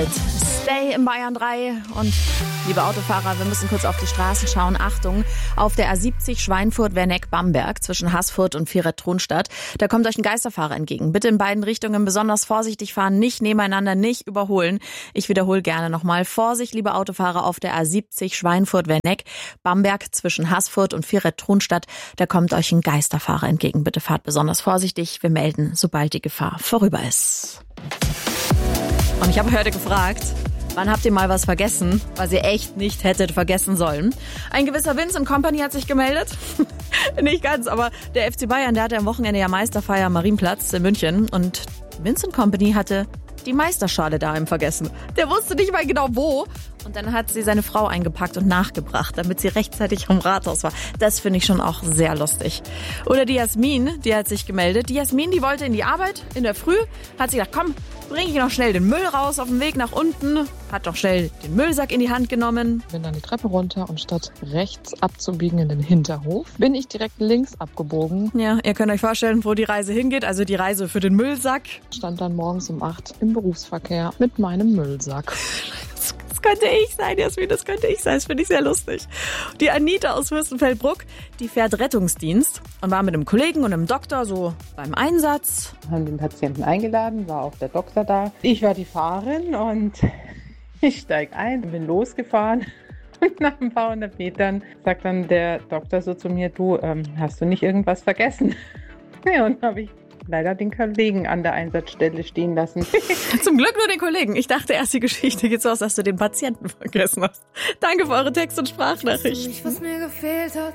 Stay in Bayern 3 und liebe Autofahrer, wir müssen kurz auf die Straßen schauen. Achtung, auf der A70 Schweinfurt-Werneck-Bamberg zwischen Haßfurt und Vieret-Tronstadt, da kommt euch ein Geisterfahrer entgegen. Bitte in beiden Richtungen besonders vorsichtig fahren, nicht nebeneinander, nicht überholen. Ich wiederhole gerne nochmal. Vorsicht, liebe Autofahrer, auf der A70 Schweinfurt-Werneck-Bamberg zwischen Haßfurt und Vieret-Tronstadt, da kommt euch ein Geisterfahrer entgegen. Bitte fahrt besonders vorsichtig. Wir melden, sobald die Gefahr vorüber ist. Und ich habe heute gefragt, wann habt ihr mal was vergessen, was ihr echt nicht hättet vergessen sollen? Ein gewisser Vincent Kompany hat sich gemeldet. Nicht ganz, aber der FC Bayern, der hatte am Wochenende ja Meisterfeier am Marienplatz in München. Und Vincent Kompany hatte die Meisterschale daheim vergessen. Der wusste nicht mal genau wo. Und dann hat sie seine Frau eingepackt und nachgebracht, damit sie rechtzeitig am Rathaus war. Das finde ich schon auch sehr lustig. Oder die Jasmin, die hat sich gemeldet. Die Jasmin, die wollte in die Arbeit in der Früh. Hat sie gedacht, komm, bring ich noch schnell den Müll raus auf dem Weg nach unten. Hat doch schnell den Müllsack in die Hand genommen. Bin dann die Treppe runter und statt rechts abzubiegen in den Hinterhof, bin ich direkt links abgebogen. Ja, ihr könnt euch vorstellen, wo die Reise hingeht. Also die Reise für den Müllsack. Stand dann morgens um 8 im Berufsverkehr mit meinem Müllsack. Das könnte ich sein, Jasmin, das könnte ich sein. Das finde ich sehr lustig. Die Anita aus Fürstenfeldbruck, die fährt Rettungsdienst und war mit einem Kollegen und einem Doktor so beim Einsatz. Haben den Patienten eingeladen, war auch der Doktor da. Ich war die Fahrerin und ich steige ein, bin losgefahren. Und nach ein paar hundert Metern sagt dann der Doktor so zu mir, du, hast du nicht irgendwas vergessen? Ja, und habe ich leider den Kollegen an der Einsatzstelle stehen lassen. Zum Glück nur den Kollegen. Ich dachte erst, die Geschichte geht so aus, dass du den Patienten vergessen hast. Danke für eure Text- und Sprachnachricht. Was mir gefehlt hat.